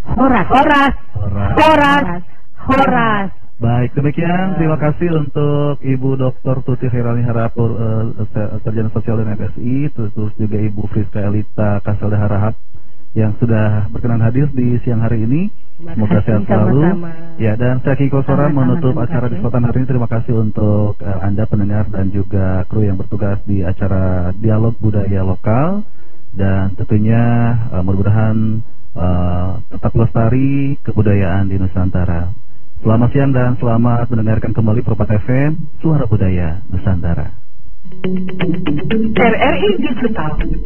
Horas. Horas. Horas. Horas. Horas. Baik, demikian terima kasih untuk Ibu Dr. Tuti Khairani Harapur, Sarjana Sosial dan FSI, terus juga Ibu Friska Elita Kaselda Harahap yang sudah berkenan hadir di siang hari ini. Semoga sehat selalu. Ya, dan saya Kiko Soran menutup acara di kesempatan hari ini. Terima kasih untuk Anda pendengar dan juga kru yang bertugas di acara Dialog Budaya Lokal, dan tentunya mudah-mudahan tetap lestari kebudayaan di Nusantara. Selamat siang dan selamat mendengarkan kembali Perpat FM, Suara Budaya Nusantara. RRI Digital